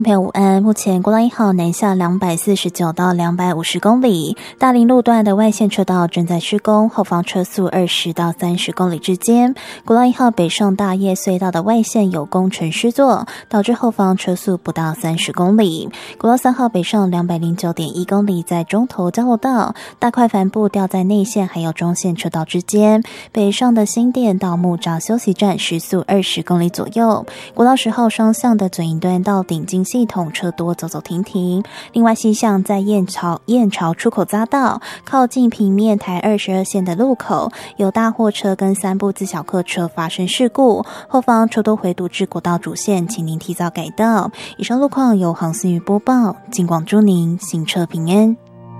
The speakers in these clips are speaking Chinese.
朋友午安，目前国道1号南下249到250公里，大林路段的外线车道正在施工，后方车速20到30公里之间。国道1号北上大叶隧道的外线有工程施作，导致后方车速不到30公里。国道3号北上209.1公里，在中投交流道、大块帆布掉在内线还有中线车道之间。北上的新店到木栅休息站时速20公里左右。国道10号双向的左营段到顶金系统车多走走停停。另外西向在燕巢出口匝道靠近平面台22线的路口，有大货车跟3部自小客车发生事故，后方车多回堵至国道主线，请您提早改道。以上路况由航信宇播报，尽广祝您行车平安。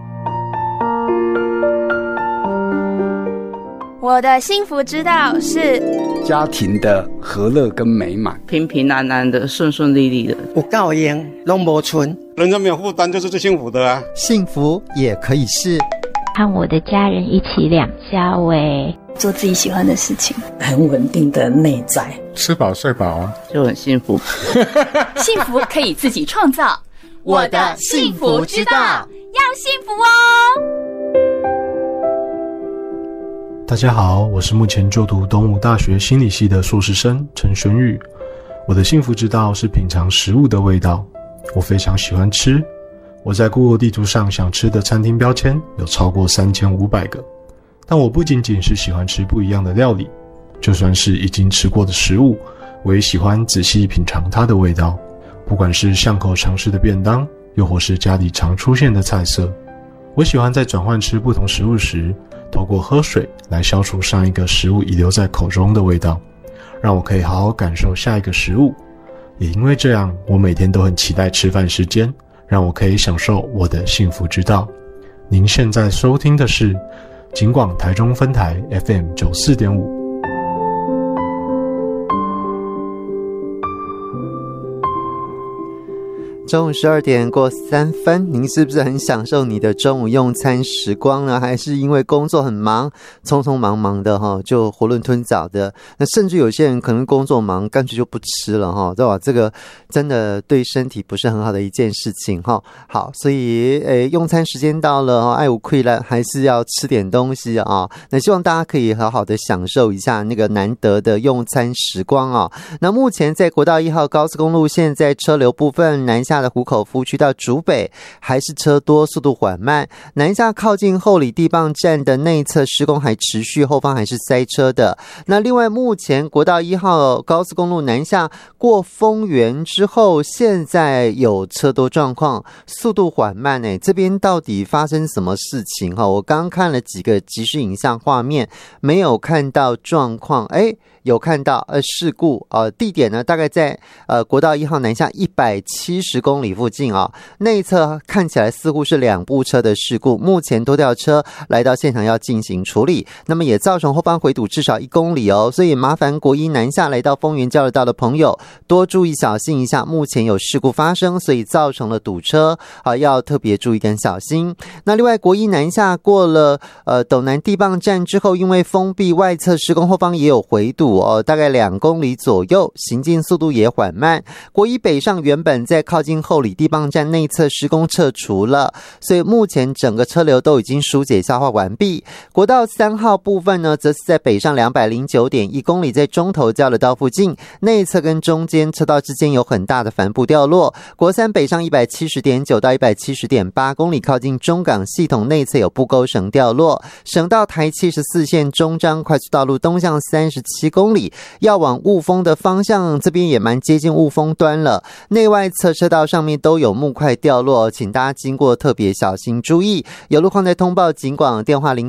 我的幸福之道是家庭的和乐跟美满， 平平安安的，顺顺利利的， 有够用拢无剩， 人生没有负担就是最幸福的啊！ 幸福也可以是和我的家人一起两家喂， 做自己喜欢的事情， 很稳定的内在， 吃饱睡饱啊， 就很幸福。 幸福可以自己创造，我的幸福之道，要幸福哦！ 大家好，我是目前就读东吴大学心理系的硕士生陈玄宇。我的幸福之道是品尝食物的味道。我非常喜欢吃，我在 Google 地图上想吃的餐厅标签有超过3500个。但我不仅仅是喜欢吃不一样的料理，就算是已经吃过的食物，我也喜欢仔细品尝它的味道。不管是巷口常吃的便当，又或是家里常出现的菜色，我喜欢在转换吃不同食物时，透过喝水来消除上一个食物遗留在口中的味道，让我可以好好感受下一个食物。也因为这样，我每天都很期待吃饭时间，让我可以享受我的幸福之道。您现在收听的是警广台中分台 FM 94.5。 中午12点过3分，您是不是很享受你的中午用餐时光呢？还是因为工作很忙，匆匆忙忙的就囫囵吞枣的？那甚至有些人可能工作忙，干脆就不吃了对吧？这个真的对身体不是很好的一件事情好，所以用餐时间到了爱无愧了，还是要吃点东西啊。那希望大家可以好好的享受一下那个难得的用餐时光啊。那目前在国道1号高速公路，现在车流部分南下的湖口服务区到竹北还是车多，速度缓慢。南下靠近后里地磅站的内侧施工还持续，后方还是塞车的。那另外目前国道1号高速公路南下过丰原之后，现在有车多状况，速度缓慢这边到底发生什么事情我刚看了几个即时影像画面，没有看到状况有看到事故地点呢大概在国道1号南下170公里附近内侧看起来似乎是2部车的事故，目前多吊车来到现场要进行处理，那么也造成后方回堵至少1公里所以麻烦国一南下来到丰原交流道的朋友多注意小心一下，目前有事故发生，所以造成了堵车要特别注意跟小心。那另外国一南下过了斗南地磅站之后，因为封闭外侧施工，后方也有回堵大概2公里左右，行进速度也缓慢。国一北上原本在靠近后里地磅站内侧施工撤除了，所以目前整个车流都已经疏解消化完毕。国道3号部分呢，则是在北上209.1公里，在中投交流道附近，内侧跟中间车道之间有很大的帆布掉落。国3北上170.9到170.8公里，靠近中港系统内侧有布钩绳掉落。省道台74线中彰快速道路东向37公里，要往雾峰的方向，这边也蛮接近雾峰端了。内外侧车道上面都有木块掉落，请大家经过特别小心注意。有路况在通报警广电话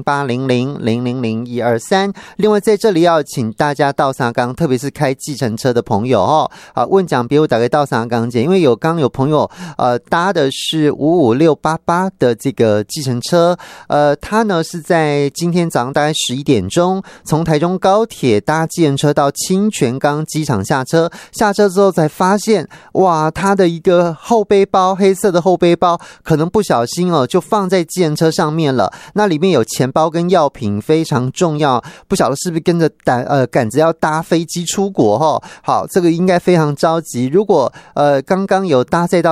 0800000123。另外在这里要请大家到三港，特别是开计程车的朋友问讲别误打给到三港姐，因为刚有朋友搭的是55688的这个计程车，他呢是在今天早上大概11点钟从台中高铁搭计计程车到清泉岗机场下车，下车之后才发现，哇，他的一个后背包，黑色的后背包可能不小心就放在计程车上面了，那里面有钱包跟药品，非常重要，不晓得是不是跟着赶着要搭飞机出国好，这个应该非常着急。如果刚刚有搭载到